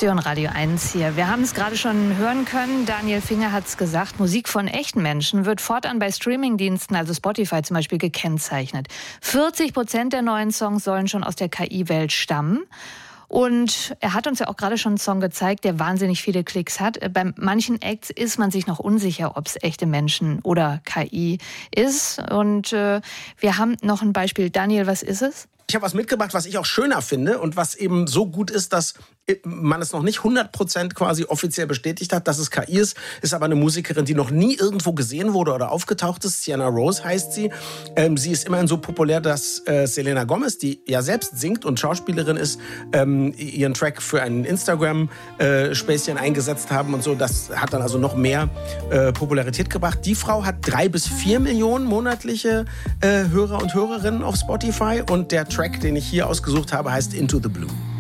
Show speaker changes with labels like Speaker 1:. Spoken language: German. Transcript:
Speaker 1: Sie hören Radio 1 hier. Wir haben es gerade schon hören können. Daniel Finger hat es gesagt. Musik von echten Menschen wird fortan bei Streamingdiensten, also Spotify zum Beispiel, gekennzeichnet. 40% der neuen Songs sollen schon aus der KI-Welt stammen. Und er hat uns ja auch gerade schon einen Song gezeigt, der wahnsinnig viele Klicks hat. Bei manchen Acts ist man sich noch unsicher, ob es echte Menschen oder KI ist. Und wir haben noch ein Beispiel. Daniel, was ist es?
Speaker 2: Ich habe was mitgebracht, was ich auch schöner finde und was eben so gut ist, dass man es noch nicht 100% quasi offiziell bestätigt hat, dass es KI ist. Ist aber eine Musikerin, die noch nie irgendwo gesehen wurde oder aufgetaucht ist. Sienna Rose heißt sie. Sie ist immerhin so populär, dass Selena Gomez, die ja selbst singt und Schauspielerin ist, ihren Track für ein Instagram-Späßchen eingesetzt haben und so. Das hat dann also noch mehr Popularität gebracht. Die Frau hat 3 bis 4 Millionen monatliche Hörer und Hörerinnen auf Spotify und der Track, den ich hier ausgesucht habe, heißt Into the Blue.